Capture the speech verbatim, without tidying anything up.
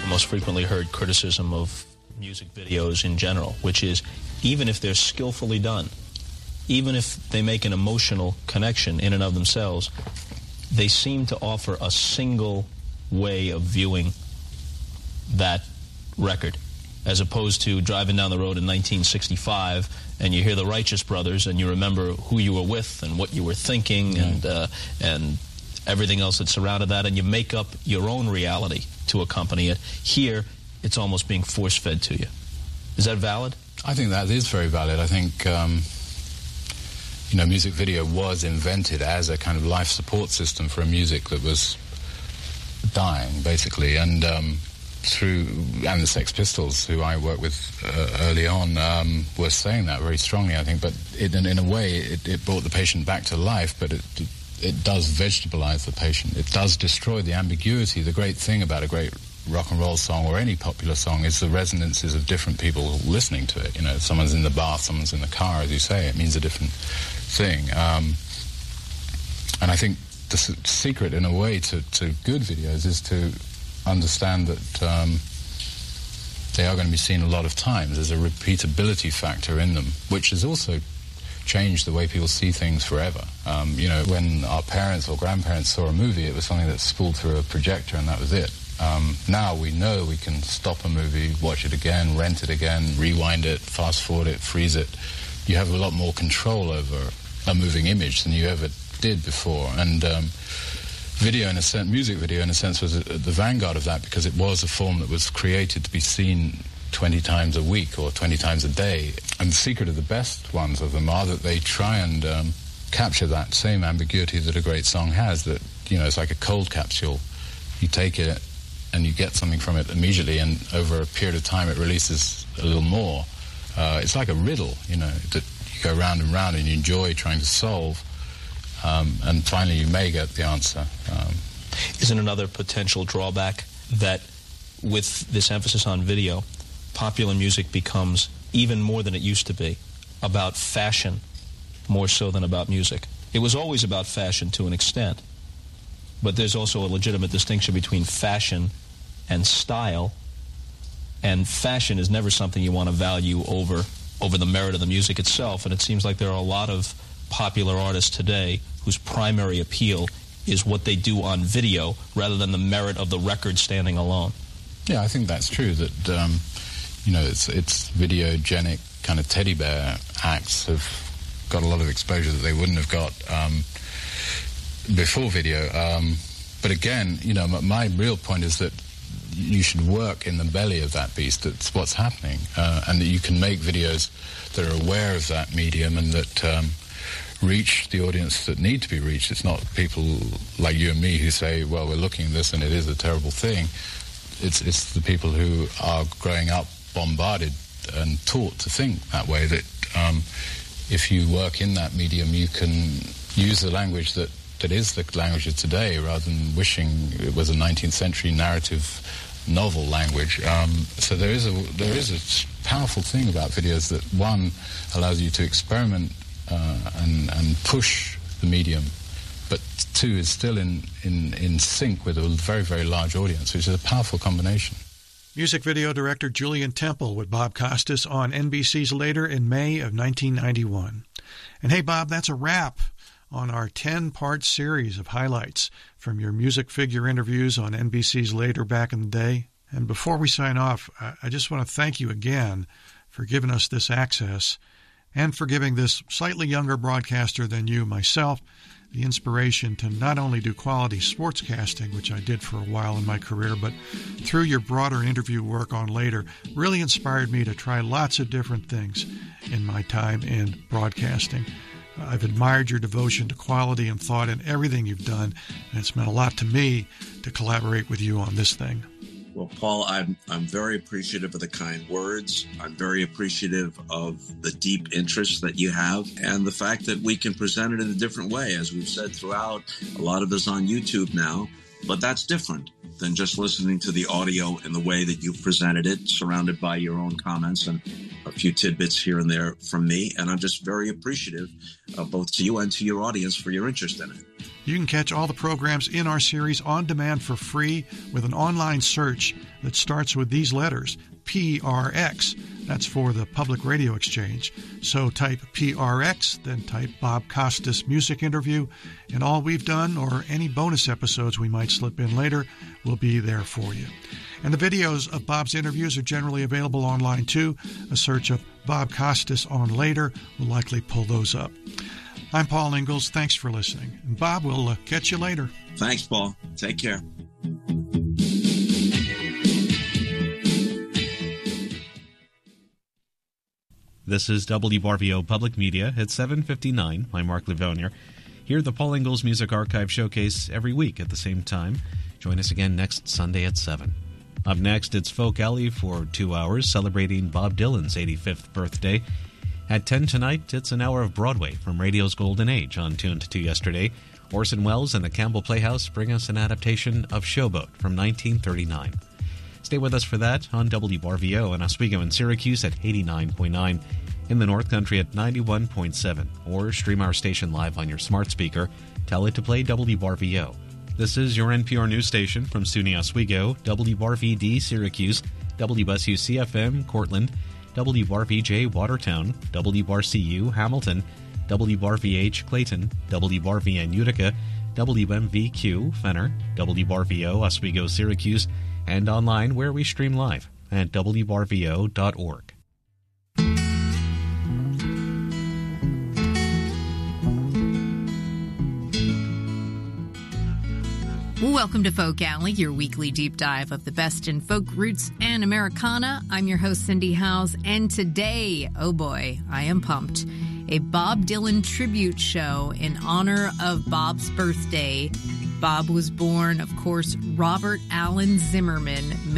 the most frequently heard criticism of music videos in general, which is even if they're skillfully done, even if they make an emotional connection in and of themselves, they seem to offer a single way of viewing that record, as opposed to driving down the road in nineteen sixty-five and you hear the Righteous Brothers and you remember who you were with and what you were thinking mm. and uh, and everything else that surrounded that, and you make up your own reality to accompany it. Here, it's almost being force-fed to you. Is that valid? I think that is very valid. I think, um, you know, music video was invented as a kind of life support system for a music that was dying, basically, and um, through, and the Sex Pistols, who I worked with uh, early on, um, were saying that very strongly, I think, but it, in, in a way, it, it brought the patient back to life, but it, it it does vegetabilize the patient. It does destroy the ambiguity. The great thing about a great rock and roll song or any popular song is the resonances of different people listening to it. You know, someone's in the bath, someone's in the car, as you say. It means a different thing. Um, and I think the s- secret, in a way, to, to good videos is to understand that um, they are going to be seen a lot of times. There's a repeatability factor in them, which is also changed the way people see things forever. Um, you know, when our parents or grandparents saw a movie, it was something that spooled through a projector and that was it. Um, now we know we can stop a movie, watch it again, rent it again, rewind it, fast forward it, freeze it. You have a lot more control over a moving image than you ever did before. And um, video, in a sense, music video, in a sense, was at the vanguard of that because it was a form that was created to be seen twenty times a week or twenty times a day. And the secret of the best ones of them are that they try and um, capture that same ambiguity that a great song has, that, you know, it's like a cold capsule. You take it and you get something from it immediately, and over a period of time it releases a little more. Uh, it's like a riddle, you know, that you go round and round and you enjoy trying to solve, um, and finally you may get the answer. Um, Isn't another potential drawback that with this emphasis on video, popular music becomes, even more than it used to be, about fashion more so than about music? It was always about fashion to an extent, but there's also a legitimate distinction between fashion and style, and fashion is never something you want to value over over the merit of the music itself, and it seems like there are a lot of popular artists today whose primary appeal is what they do on video rather than the merit of the record standing alone. Yeah, I think that's true, that um, you know, it's it's videogenic kind of teddy bear acts have got a lot of exposure that they wouldn't have got um, before video. Um, but again, you know, my, my real point is that you should work in the belly of that beast. That's what's happening, uh, and that you can make videos that are aware of that medium and that um, reach the audience that need to be reached. It's not people like you and me who say, well, we're looking at this and it is a terrible thing. It's it's the people who are growing up bombarded and taught to think that way, that um, if you work in that medium, you can use the language that, that is the language of today rather than wishing it was a nineteenth century narrative novel language. Um, so there is a there is a powerful thing about videos that, one, allows you to experiment uh, and, and push the medium, but two, is still in, in, in sync with a very, very large audience, which is a powerful combination. Music video director Julian Temple with Bob Costas on N B C's Later in May of nineteen ninety-one. And hey, Bob, that's a wrap on our ten-part series of highlights from your music figure interviews on N B C's Later back in the day. And before we sign off, I just want to thank you again for giving us this access and for giving this slightly younger broadcaster than you, myself, the inspiration to not only do quality sportscasting, which I did for a while in my career, but through your broader interview work on Later, really inspired me to try lots of different things in my time in broadcasting. I've admired your devotion to quality and thought in everything you've done, and it's meant a lot to me to collaborate with you on this thing. Well, Paul, I'm I'm very appreciative of the kind words. I'm very appreciative of the deep interest that you have and the fact that we can present it in a different way. As we've said throughout, a lot of us on YouTube now, but that's different than just listening to the audio in the way that you've presented it, surrounded by your own comments and a few tidbits here and there from me. And I'm just very appreciative, uh, both to you and to your audience, for your interest in it. You can catch all the programs in our series on demand for free with an online search that starts with these letters, P R X. That's for the Public Radio Exchange. So type P R X, then type Bob Costas Music Interview, and all we've done or any bonus episodes we might slip in later will be there for you. And the videos of Bob's interviews are generally available online too. A search of Bob Costas on Later will likely pull those up. I'm Paul Ingalls. Thanks for listening. And Bob, we'll uh, catch you later. Thanks, Paul. Take care. This is W R V O Public Media at seven fifty-nine. I'm Mark Livonier. Hear the Paul Ingalls Music Archive Showcase every week at the same time. Join us again next Sunday at seven. Up next, it's Folk Alley for two hours, celebrating Bob Dylan's eighty-fifth birthday. At ten tonight, it's an hour of Broadway from radio's golden age on Tuned to Yesterday. Orson Welles and the Campbell Playhouse bring us an adaptation of Showboat from nineteen thirty-nine. Stay with us for that on W R V O in Oswego and Syracuse at eighty-nine point nine, in the North Country at ninety-one point seven, or stream our station live on your smart speaker. Tell it to play W R V O. This is your N P R news station from SUNY Oswego, W R V D Syracuse, W S U C F M Cortland, W R V J Watertown, W R C U Hamilton, W R V H Clayton, W R V N Utica, W M V Q Fenner, W R V O Oswego Syracuse, and online where we stream live at W R V O dot org. Welcome to Folk Alley, your weekly deep dive of the best in folk roots and Americana. I'm your host, Cindy Howes, and today, oh boy, I am pumped, a Bob Dylan tribute show in honor of Bob's birthday. Bob was born, of course, Robert Allen Zimmerman,